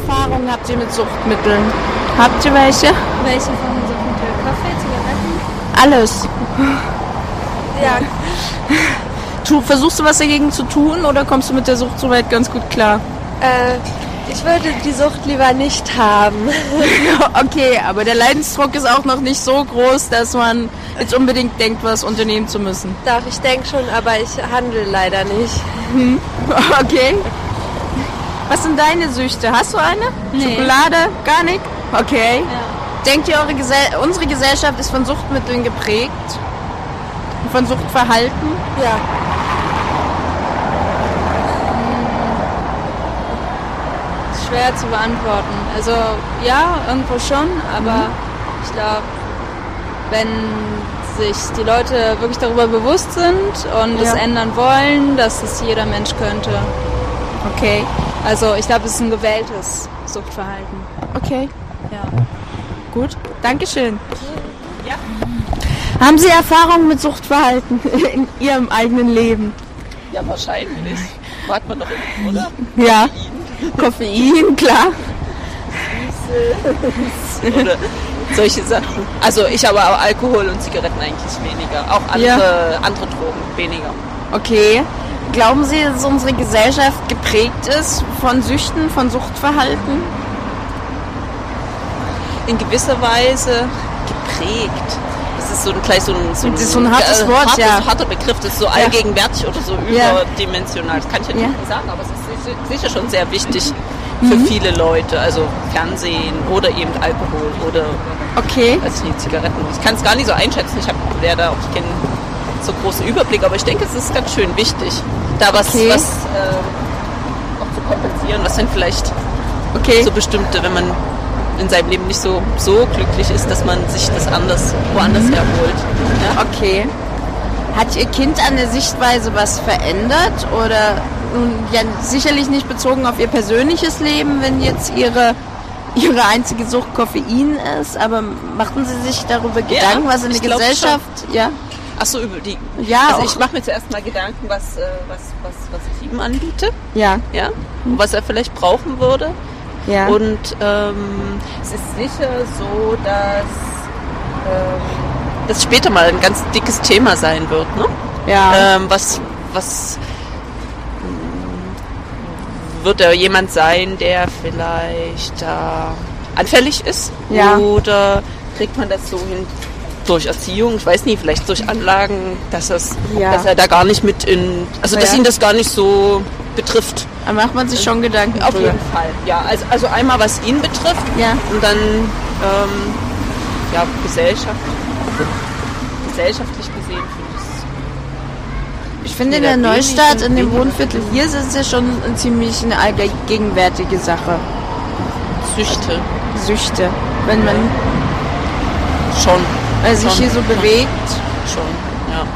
Erfahrungen habt ihr mit Suchtmitteln? Habt ihr welche? Welche von Suchtmitteln? Kaffee, Zigaretten? Alles. Ja. Versuchst du was dagegen zu tun oder kommst du mit der Sucht soweit ganz gut klar? Ich würde die Sucht lieber nicht haben. Okay, aber der Leidensdruck ist auch noch nicht so groß, dass man jetzt unbedingt denkt, was unternehmen zu müssen. Doch, ich denke schon, aber ich handle leider nicht. Okay. Was sind deine Süchte? Hast du eine? Nee. Schokolade? Gar nicht? Okay. Ja. Denkt ihr, unsere Gesellschaft ist von Suchtmitteln geprägt? Von Suchtverhalten? Ja. Schwer zu beantworten. Also ja, irgendwo schon, aber ich glaube, wenn sich die Leute wirklich darüber bewusst sind und es ändern wollen, dass es jeder Mensch könnte. Okay. Also ich glaube, es ist ein gewähltes Suchtverhalten. Okay. Ja. Gut. Dankeschön. Ja. Haben Sie Erfahrungen mit Suchtverhalten in Ihrem eigenen Leben? Ja, wahrscheinlich. Mag man doch immer, oder? Ja. Koffein, klar. Oder solche Sachen. Also ich habe auch Alkohol und Zigaretten eigentlich weniger. Auch andere Drogen weniger. Okay. Glauben Sie, dass unsere Gesellschaft geprägt ist von Süchten, von Suchtverhalten? In gewisser Weise geprägt. Das ist Das ist so ein hartes Wort, harter Begriff, das ist so allgegenwärtig oder so überdimensional. Das kann ich ja nicht sagen, aber es ist sicher schon sehr wichtig für viele Leute. Also Fernsehen oder eben Alkohol oder also die Zigaretten. Ich kann es gar nicht so einschätzen. Ich habe leider auch keinen so großen Überblick, aber ich denke, es ist ganz schön wichtig, da was auch zu kompensieren, was dann vielleicht so bestimmte, wenn man in seinem Leben nicht so glücklich ist, dass man sich das woanders herholt. Ja? Okay. Hat Ihr Kind an der Sichtweise was verändert? Oder sicherlich nicht bezogen auf Ihr persönliches Leben, wenn jetzt Ihre einzige Sucht Koffein ist, aber machten Sie sich darüber Gedanken, was in der Gesellschaft... Ja. Ach so, über die... Ja, also ich mache mir zuerst mal Gedanken, was ich ihm anbiete. Ja. Ja. Und was er vielleicht brauchen würde. Ja. Und es ist sicher so, dass das später mal ein ganz dickes Thema sein wird, ne? Ja. Was wird er jemand sein, der vielleicht anfällig ist? Ja. Oder kriegt man das so hin durch Erziehung? Ich weiß nicht, vielleicht durch Anlagen, dass er da gar nicht dass ihn das gar nicht so betrifft. Da macht man sich schon Gedanken Auf drüber. jeden Fall, ja. Also einmal, was ihn betrifft und dann gesellschaftlich gesehen Ich finde in der Neustadt, in dem Wohnviertel hier, ist es ja schon ziemlich eine allgegenwärtige Sache. Süchte. Wenn man sich hier so bewegt. Schon, ja.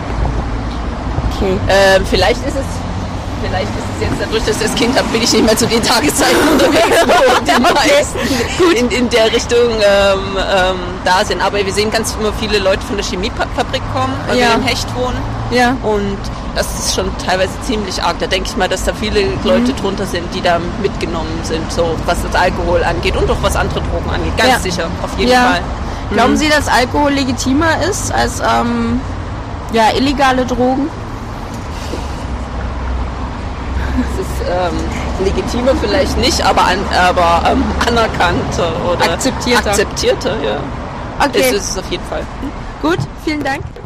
Okay. Vielleicht ist es jetzt dadurch, dass ich das Kind habe, bin ich nicht mehr zu den Tageszeiten unterwegs, wo die meisten in der Richtung da sind. Aber wir sehen ganz immer viele Leute von der Chemiefabrik kommen, weil wir in Hecht wohnen. Ja. Und das ist schon teilweise ziemlich arg. Da denke ich mal, dass da viele Leute drunter sind, die da mitgenommen sind, so was das Alkohol angeht und auch was andere Drogen angeht. Ganz sicher, auf jeden Fall. Glauben Sie, dass Alkohol legitimer ist als illegale Drogen? Es ist legitimer vielleicht nicht, aber anerkannter oder akzeptierter. Ja. Okay. Es ist auf jeden Fall. Gut, vielen Dank.